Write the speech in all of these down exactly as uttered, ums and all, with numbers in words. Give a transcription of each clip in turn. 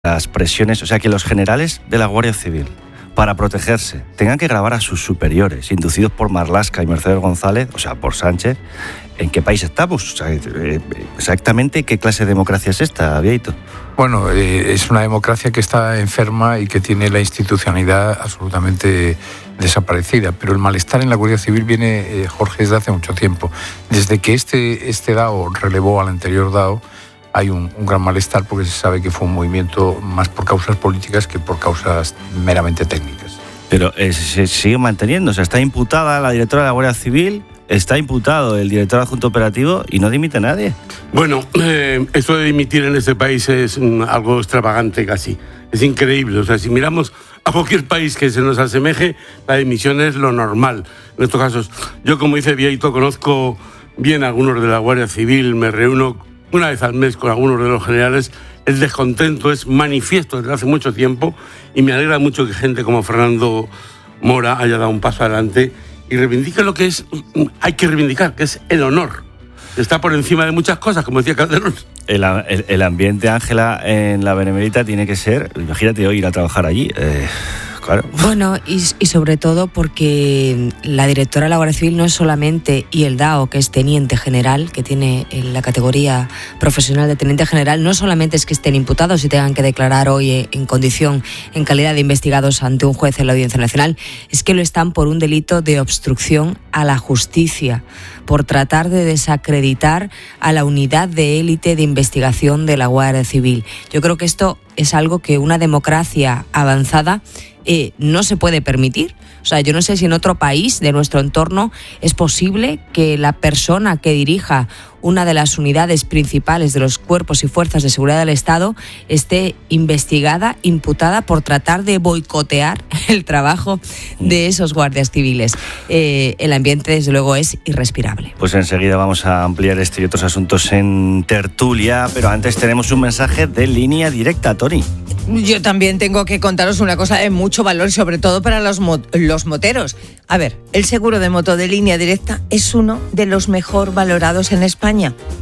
las presiones, o sea, que los generales de la Guardia Civil, para protegerse, tengan que grabar a sus superiores, inducidos por Marlaska y Mercedes González, o sea, por Sánchez. ¿En qué país estamos? O sea, exactamente qué clase de democracia es esta, Bieito. Bueno, eh, es una democracia que está enferma y que tiene la institucionalidad absolutamente desaparecida, pero el malestar en la Guardia Civil viene, eh, Jorge, desde hace mucho tiempo. Desde que este, este D A O relevó al anterior D A O, hay un, un gran malestar porque se sabe que fue un movimiento más por causas políticas que por causas meramente técnicas. Pero eh, se sigue manteniendo, o sea, está imputada la directora de la Guardia Civil, está imputado el director adjunto operativo y no dimite nadie. Bueno, eh, eso de dimitir en este país es mm, algo extravagante casi. Es increíble. O sea, si miramos a cualquier país que se nos asemeje, la dimisión es lo normal. En estos casos, yo, como dice Bieito, conozco bien a algunos de la Guardia Civil, me reúno una vez al mes con algunos de los generales. El descontento es manifiesto desde hace mucho tiempo y me alegra mucho que gente como Fernando Mora haya dado un paso adelante y reivindique lo que es, hay que reivindicar, que es el honor. Está por encima de muchas cosas, como decía Calderón. El, el, el ambiente, Ángela, en la Benemérita tiene que ser, imagínate hoy ir a trabajar allí. Eh, claro. Bueno, y, y sobre todo porque la directora de la Guardia Civil no es solamente, y el D A O, que es teniente general, que tiene la categoría profesional de teniente general, no solamente es que estén imputados y tengan que declarar hoy en condición, en calidad de investigados ante un juez en la Audiencia Nacional, es que lo están por un delito de obstrucción a la justicia, por tratar de desacreditar a la unidad de élite de investigación de la Guardia Civil. Yo creo que esto es algo que una democracia avanzada eh, no se puede permitir. O sea, yo no sé si en otro país de nuestro entorno es posible que la persona que dirija una de las unidades principales de los cuerpos y fuerzas de seguridad del Estado esté investigada, imputada por tratar de boicotear el trabajo de esos guardias civiles. Eh, el ambiente, desde luego, es irrespirable. Pues enseguida vamos a ampliar este y otros asuntos en tertulia, pero antes tenemos un mensaje de Línea Directa, Toni. Yo también tengo que contaros una cosa de mucho valor, y sobre todo para los, mo- los moteros. A ver, el seguro de moto de Línea Directa es uno de los mejor valorados en España.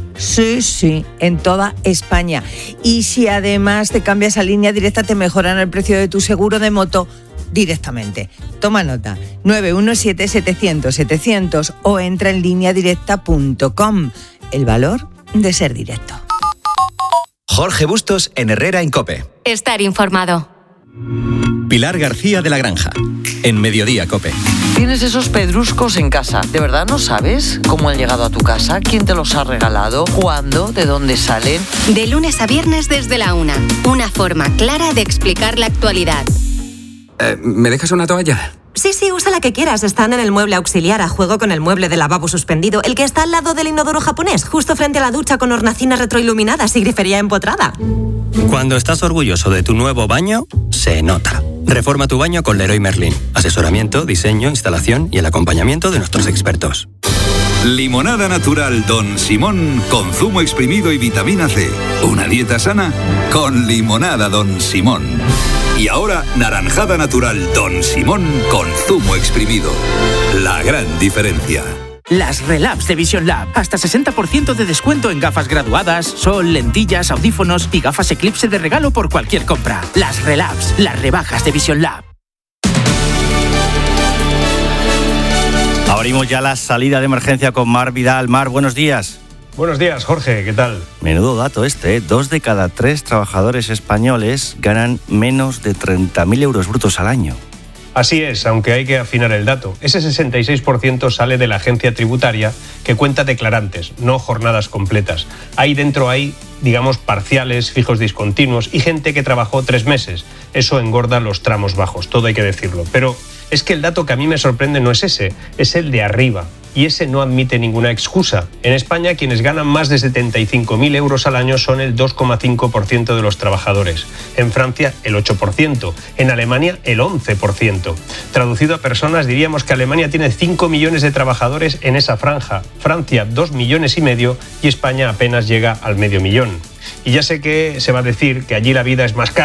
Sí, sí, en toda España. Y si además te cambias a Línea Directa, te mejoran el precio de tu seguro de moto directamente. Toma nota, nueve uno siete, setecientos, setecientos o entra en línea directa punto com. El valor de ser directo. Jorge Bustos en Herrera en COPE. Estar informado. Pilar García de la Granja, en Mediodía COPE. Tienes esos pedruscos en casa. ¿De verdad no sabes cómo han llegado a tu casa? ¿Quién te los ha regalado? ¿Cuándo? ¿De dónde salen? De lunes a viernes desde la una. Una forma clara de explicar la actualidad. Eh, ¿Me dejas una toalla? Sí, sí, usa la que quieras. Están en el mueble auxiliar a juego con el mueble de lavabo suspendido, el que está al lado del inodoro japonés, justo frente a la ducha con hornacinas retroiluminadas y grifería empotrada. Cuando estás orgulloso de tu nuevo baño, se nota. Reforma tu baño con Leroy Merlin. Asesoramiento, diseño, instalación y el acompañamiento de nuestros expertos. Limonada natural Don Simón con zumo exprimido y vitamina C. Una dieta sana con limonada Don Simón. Y ahora, naranjada natural Don Simón con zumo exprimido. La gran diferencia. Las Relabs de Vision Lab. Hasta sesenta por ciento de descuento en gafas graduadas, sol, lentillas, audífonos y gafas Eclipse de regalo por cualquier compra. Las Relabs, las rebajas de Vision Lab. Abrimos ya la salida de emergencia con Mar Vidal. Mar, buenos días. Buenos días, Jorge, ¿qué tal? Menudo dato este, ¿eh? Dos de cada tres trabajadores españoles ganan menos de treinta mil euros brutos al año. Así es, aunque hay que afinar el dato. Ese sesenta y seis por ciento sale de la agencia tributaria, que cuenta declarantes, no jornadas completas. Ahí dentro hay, digamos, parciales, fijos discontinuos y gente que trabajó tres meses. Eso engorda los tramos bajos, todo hay que decirlo. Pero es que el dato que a mí me sorprende no es ese, es el de arriba. Y ese no admite ninguna excusa. En España, quienes ganan más de setenta y cinco mil euros al año son el dos coma cinco por ciento de los trabajadores. En Francia, el ocho por ciento. En Alemania, el once por ciento. Traducido a personas, diríamos que Alemania tiene cinco millones de trabajadores en esa franja. Francia, dos millones y medio. Y España apenas llega al medio millón. Y ya sé que se va a decir que allí la vida es más cara.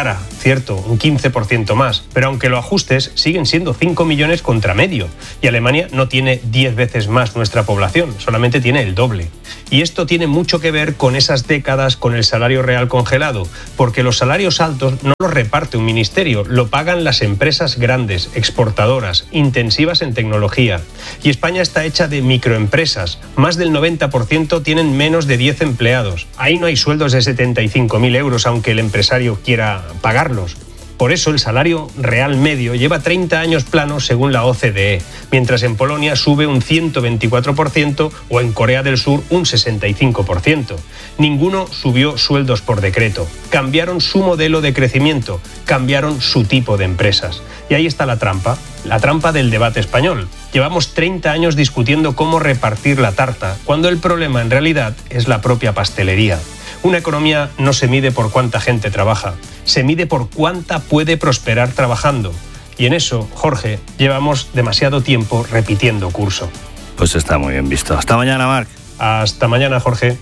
cierto, un quince por ciento más, pero aunque lo ajustes, siguen siendo cinco millones contra medio. Y Alemania no tiene diez veces más nuestra población, solamente tiene el doble. Y esto tiene mucho que ver con esas décadas con el salario real congelado, porque los salarios altos no los reparte un ministerio, lo pagan las empresas grandes, exportadoras, intensivas en tecnología. Y España está hecha de microempresas, más del noventa por ciento tienen menos de diez empleados. Ahí no hay sueldos de setenta y cinco mil euros, aunque el empresario quiera pagarlos. Por eso el salario real medio lleva treinta años plano según la O C D E, mientras en Polonia sube un ciento veinticuatro por ciento o en Corea del Sur un sesenta y cinco por ciento. Ninguno subió sueldos por decreto, cambiaron su modelo de crecimiento, cambiaron su tipo de empresas. Y ahí está la trampa, la trampa del debate español. Llevamos treinta años discutiendo cómo repartir la tarta, cuando el problema en realidad es la propia pastelería. Una economía no se mide por cuánta gente trabaja, se mide por cuánta puede prosperar trabajando. Y en eso, Jorge, llevamos demasiado tiempo repitiendo curso. Pues está muy bien visto. Hasta mañana, Marc. Hasta mañana, Jorge.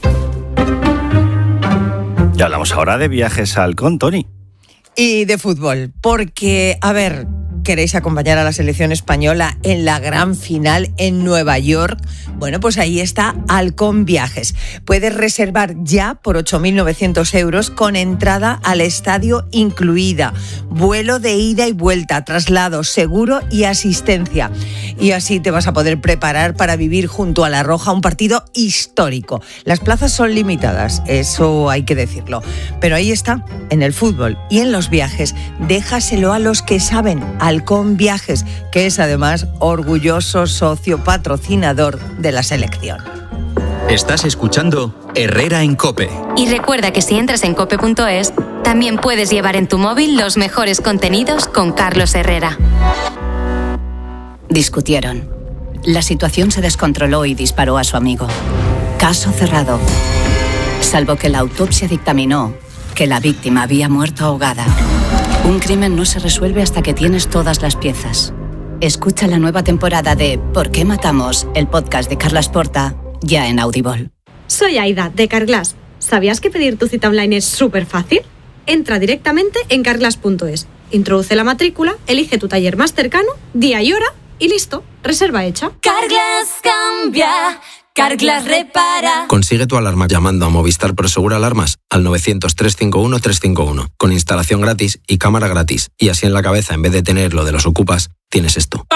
Y hablamos ahora de viajes al con Tony. Y de fútbol, porque, a ver, ¿queréis acompañar a la selección española en la gran final en Nueva York? Bueno, pues ahí está Halcón Viajes. Puedes reservar ya por ocho mil novecientos euros con entrada al estadio incluida, vuelo de ida y vuelta, traslado, seguro y asistencia. Y así te vas a poder preparar para vivir junto a La Roja un partido histórico. Las plazas son limitadas, eso hay que decirlo. Pero ahí está, en el fútbol y en los viajes, déjaselo a los que saben. Halcón Viajes, que es además orgulloso socio patrocinador de la selección. Estás escuchando Herrera en COPE. Y recuerda que si entras en cope punto es, también puedes llevar en tu móvil los mejores contenidos con Carlos Herrera. Discutieron. La situación se descontroló y disparó a su amigo. Caso cerrado. Salvo que la autopsia dictaminó que la víctima había muerto ahogada. Un crimen no se resuelve hasta que tienes todas las piezas. Escucha la nueva temporada de ¿Por qué matamos?, el podcast de Carlas Porta, ya en Audible. Soy Aida, de Carglass. ¿Sabías que pedir tu cita online es súper fácil? Entra directamente en carglass punto es, introduce la matrícula, elige tu taller más cercano, día y hora y listo, reserva hecha. Carglass cambia, Carglass repara. Consigue tu alarma llamando a Movistar Prosegur Alarmas al novecientos, trescientos cincuenta y uno, trescientos cincuenta y uno, con instalación gratis y cámara gratis. Y así en la cabeza, en vez de tener lo de los ocupas, tienes esto.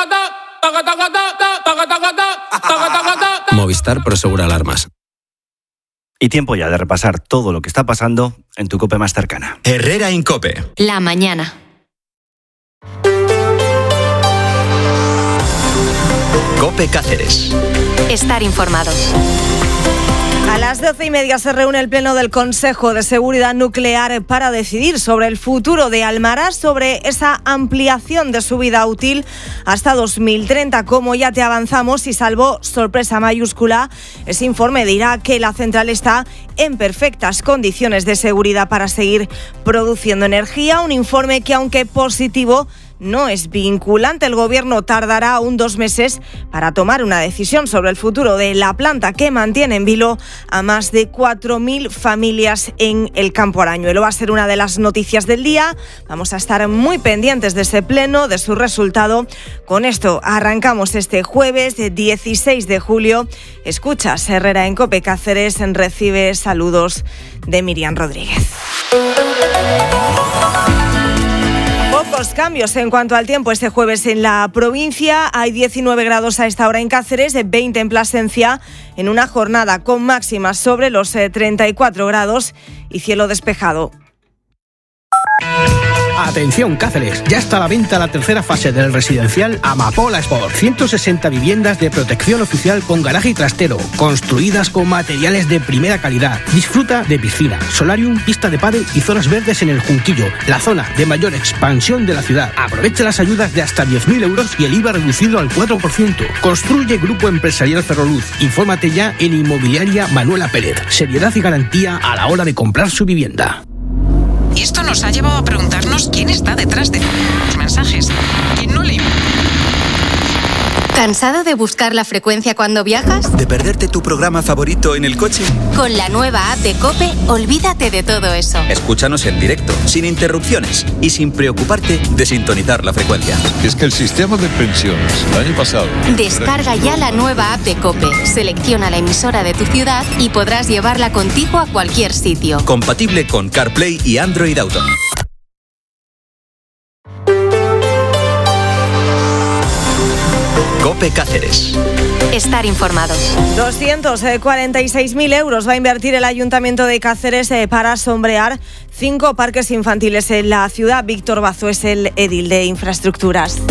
Movistar Prosegur Alarmas. Y tiempo ya de repasar todo lo que está pasando en tu COPE más cercana. Herrera en COPE. La mañana. COPE Cáceres. Estar informado. A las doce y media se reúne el Pleno del Consejo de Seguridad Nuclear para decidir sobre el futuro de Almaraz, sobre esa ampliación de su vida útil hasta dos mil treinta. Como ya te avanzamos, y salvo sorpresa mayúscula, ese informe dirá que la central está en perfectas condiciones de seguridad para seguir produciendo energía. Un informe que, aunque positivo, no es vinculante. El Gobierno tardará aún dos meses para tomar una decisión sobre el futuro de la planta, que mantiene en vilo a más de cuatro mil familias en el Campo Arañuelo. Va a ser una de las noticias del día. Vamos a estar muy pendientes de ese pleno, de su resultado. Con esto arrancamos este jueves dieciséis de julio. Escuchas Herrera en COPE Cáceres. Recibe saludos de Miriam Rodríguez. Pocos cambios en cuanto al tiempo este jueves en la provincia. Hay diecinueve grados a esta hora en Cáceres, veinte en Plasencia, en una jornada con máximas sobre los treinta y cuatro grados y cielo despejado. Atención Cáceres, ya está a la venta la tercera fase del residencial Amapola Sport. ciento sesenta viviendas de protección oficial con garaje y trastero, construidas con materiales de primera calidad. Disfruta de piscina, solarium, pista de pádel y zonas verdes en el Junquillo, la zona de mayor expansión de la ciudad. Aprovecha las ayudas de hasta diez mil euros y el I V A reducido al cuatro por ciento. Construye Grupo Empresarial Ferroluz. Infórmate ya en Inmobiliaria Manuela Pérez. Seriedad y garantía a la hora de comprar su vivienda. Y esto nos ha llevado a preguntarnos quién está detrás de los mensajes. ¿Quién no le... ¿Cansado de buscar la frecuencia cuando viajas? ¿De perderte tu programa favorito en el coche? Con la nueva app de COPE, olvídate de todo eso. Escúchanos en directo, sin interrupciones y sin preocuparte de sintonizar la frecuencia. Es que el sistema de pensiones el año pasado... Descarga ya la nueva app de COPE, selecciona la emisora de tu ciudad y podrás llevarla contigo a cualquier sitio. Compatible con CarPlay y Android Auto. COPE Cáceres. Estar informado. doscientos cuarenta y seis mil euros va a invertir el Ayuntamiento de Cáceres para sombrear cinco parques infantiles en la ciudad. Víctor Bazo es el edil de Infraestructuras.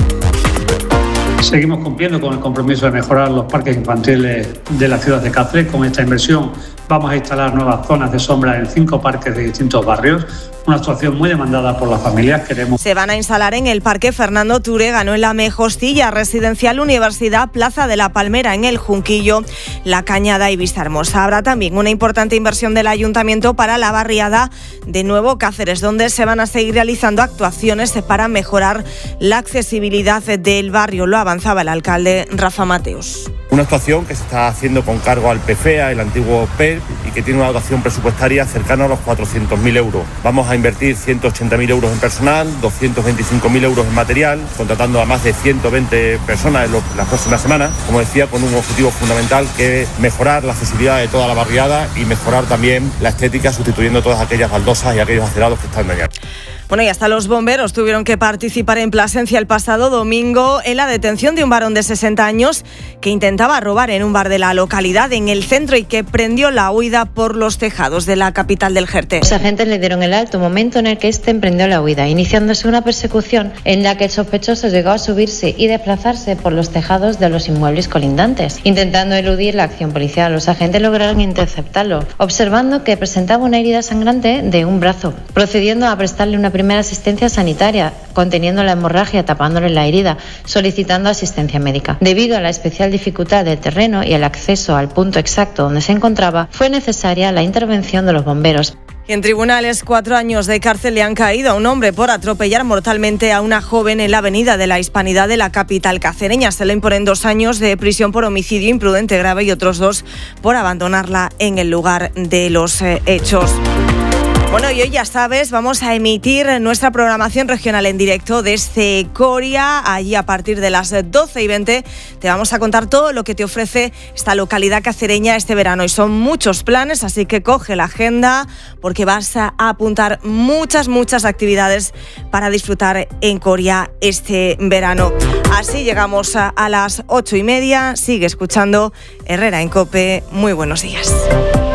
Seguimos cumpliendo con el compromiso de mejorar los parques infantiles de la ciudad de Cáceres. Con esta inversión vamos a instalar nuevas zonas de sombra en cinco parques de distintos barrios. Una actuación muy demandada por las familias. Queremos. Se van a instalar en el Parque Fernando Túregano, en la Mejostilla, Residencial Universidad, Plaza de la Palmera, en el Junquillo, La Cañada y Vista Hermosa. Habrá también una importante inversión del Ayuntamiento para la barriada de Nuevo Cáceres, donde se van a seguir realizando actuaciones para mejorar la accesibilidad del barrio. Lo avanzaba el alcalde Rafa Mateos. Una actuación que se está haciendo con cargo al P F E A, el antiguo P E R, y que tiene una dotación presupuestaria cercana a los cuatrocientos mil euros. Vamos a invertir ciento ochenta mil euros en personal, doscientos veinticinco mil euros en material, contratando a más de ciento veinte personas en lo, las próximas semanas, como decía, con un objetivo fundamental que es mejorar la accesibilidad de toda la barriada y mejorar también la estética, sustituyendo todas aquellas baldosas y aquellos acerados que están dañados. Bueno, y hasta los bomberos tuvieron que participar en Plasencia el pasado domingo en la detención de un varón de sesenta años que intentaba robar en un bar de la localidad en el centro y que prendió la huida por los tejados de la capital del Jerte. Los agentes le dieron el alto, momento en el que este emprendió la huida, iniciándose una persecución en la que el sospechoso llegó a subirse y desplazarse por los tejados de los inmuebles colindantes. Intentando eludir la acción policial, los agentes lograron interceptarlo, observando que presentaba una herida sangrante de un brazo, procediendo a prestarle una primera asistencia sanitaria, conteniendo la hemorragia, tapándole la herida, solicitando asistencia médica. Debido a la especial dificultad del terreno y el acceso al punto exacto donde se encontraba, fue necesaria la intervención de los bomberos. Y en tribunales, cuatro años de cárcel le han caído a un hombre por atropellar mortalmente a una joven en la avenida de la Hispanidad de la capital cacereña. Se le imponen dos años de prisión por homicidio imprudente grave y otros dos por abandonarla en el lugar de los eh, hechos. Bueno, y hoy ya sabes, vamos a emitir nuestra programación regional en directo desde Coria. Allí a partir de las doce y veinte te vamos a contar todo lo que te ofrece esta localidad cacereña este verano. Y son muchos planes, así que coge la agenda porque vas a apuntar muchas, muchas actividades para disfrutar en Coria este verano. Así llegamos a, a las ocho y media. Sigue escuchando Herrera en COPE. Muy buenos días.